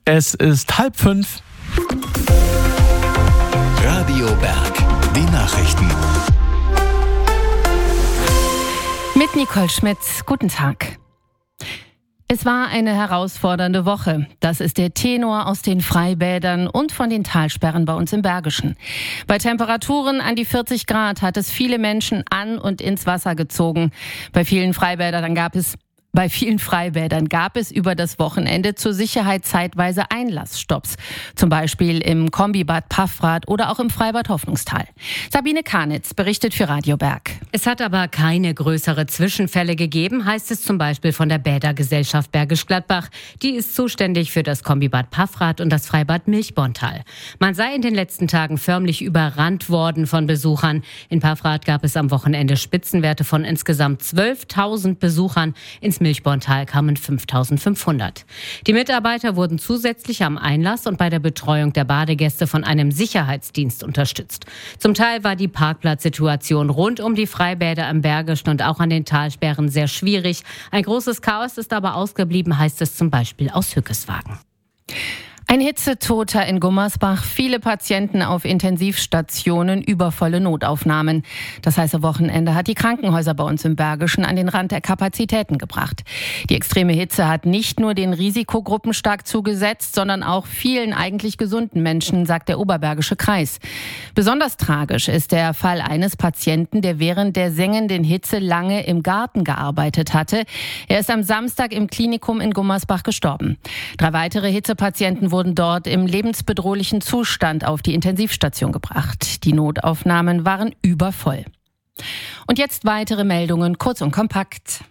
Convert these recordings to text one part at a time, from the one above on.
Es ist 4:30. Radio Berg, die Nachrichten. Mit Nicole Schmitz, guten Tag. Es war eine herausfordernde Woche. Das ist der Tenor aus den Freibädern und von den Talsperren bei uns im Bergischen. Bei Temperaturen an die 40 Grad hat es viele Menschen an und ins Wasser gezogen. Bei vielen Freibädern gab es über das Wochenende zur Sicherheit zeitweise Einlassstopps. Zum Beispiel im Kombibad Paffrath oder auch im Freibad Hoffnungstal. Sabine Karnitz berichtet für Radio Berg. Es hat aber keine größere Zwischenfälle gegeben, heißt es zum Beispiel von der Bädergesellschaft Bergisch Gladbach. Die ist zuständig für das Kombibad Paffrath und das Freibad Milchborntal. Man sei in den letzten Tagen förmlich überrannt worden von Besuchern. In Paffrath gab es am Wochenende Spitzenwerte von insgesamt 12.000 Besuchern. Ins Milchborntal kamen 5.500. Die Mitarbeiter wurden zusätzlich am Einlass und bei der Betreuung der Badegäste von einem Sicherheitsdienst unterstützt. Zum Teil war die Parkplatzsituation rund um die Freibäder im Bergischen und auch an den Talsperren sehr schwierig. Ein großes Chaos ist aber ausgeblieben, heißt es zum Beispiel aus Hückeswagen. Ein Hitzetoter in Gummersbach, viele Patienten auf Intensivstationen, übervolle Notaufnahmen. Das heiße Wochenende hat die Krankenhäuser bei uns im Bergischen an den Rand der Kapazitäten gebracht. Die extreme Hitze hat nicht nur den Risikogruppen stark zugesetzt, sondern auch vielen eigentlich gesunden Menschen, sagt der Oberbergische Kreis. Besonders tragisch ist der Fall eines Patienten, der während der sengenden Hitze lange im Garten gearbeitet hatte. Er ist am Samstag im Klinikum in Gummersbach gestorben. 3 weitere Hitzepatienten wurden dort im lebensbedrohlichen Zustand auf die Intensivstation gebracht. Die Notaufnahmen waren übervoll. Und jetzt weitere Meldungen, kurz und kompakt.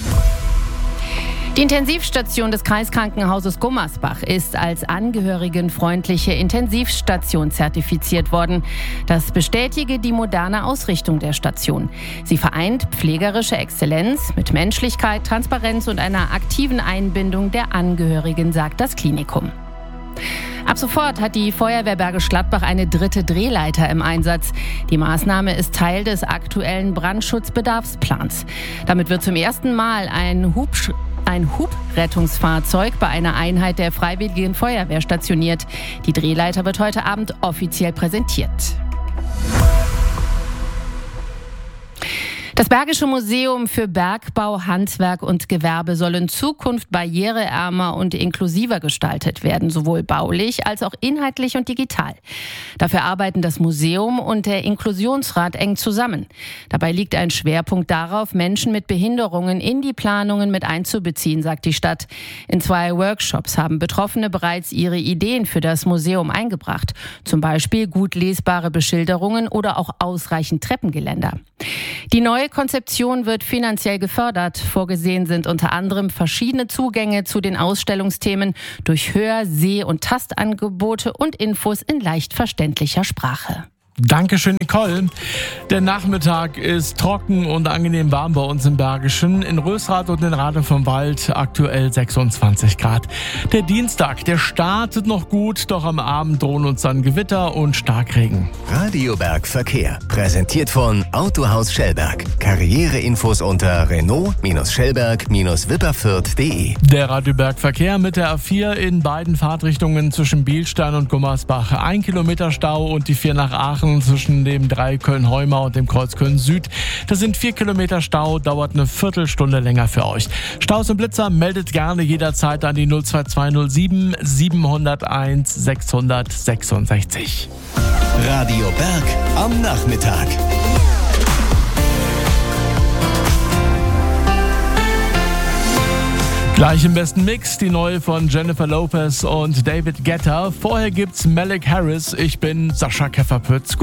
Die Intensivstation des Kreiskrankenhauses Gummersbach ist als angehörigenfreundliche Intensivstation zertifiziert worden. Das bestätige die moderne Ausrichtung der Station. Sie vereint pflegerische Exzellenz mit Menschlichkeit, Transparenz und einer aktiven Einbindung der Angehörigen, sagt das Klinikum. Ab sofort hat die Feuerwehr Bergisch Gladbach eine 3. Drehleiter im Einsatz. Die Maßnahme ist Teil des aktuellen Brandschutzbedarfsplans. Damit wird zum ersten Mal ein Hubrettungsfahrzeug bei einer Einheit der Freiwilligen Feuerwehr stationiert. Die Drehleiter wird heute Abend offiziell präsentiert. Das Bergische Museum für Bergbau, Handwerk und Gewerbe soll in Zukunft barriereärmer und inklusiver gestaltet werden, sowohl baulich als auch inhaltlich und digital. Dafür arbeiten das Museum und der Inklusionsrat eng zusammen. Dabei liegt ein Schwerpunkt darauf, Menschen mit Behinderungen in die Planungen mit einzubeziehen, sagt die Stadt. In 2 Workshops haben Betroffene bereits ihre Ideen für das Museum eingebracht. Zum Beispiel gut lesbare Beschilderungen oder auch ausreichend Treppengeländer. Die neue Konzeption wird finanziell gefördert. Vorgesehen sind unter anderem verschiedene Zugänge zu den Ausstellungsthemen durch Hör-, Seh- und Tastangebote und Infos in leicht verständlicher Sprache. Dankeschön, Nicole. Der Nachmittag ist trocken und angenehm warm bei uns im Bergischen. In Rösrath und in Rade vom Wald aktuell 26 Grad. Der Dienstag, der startet noch gut, doch am Abend drohen uns dann Gewitter und Starkregen. Radio Berg Verkehr, präsentiert von Autohaus Schellberg. Karriereinfos unter Renault-Schellberg-Wipperfürth.de. Der Radio Berg Verkehr mit der A4 in beiden Fahrtrichtungen zwischen Bielstein und Gummersbach. 1 Kilometer Stau und die 4 nach Aachen zwischen dem 3 Köln-Heumar und dem Kreuz Köln-Süd. Das sind 4 Kilometer Stau, dauert eine Viertelstunde länger für euch. Staus und Blitzer meldet gerne jederzeit an die 02207 701 666. Radio Berg am Nachmittag. Gleich im besten Mix, die neue von Jennifer Lopez und David Guetta. Vorher gibt's Malik Harris. Ich bin Sascha Kefferpütz.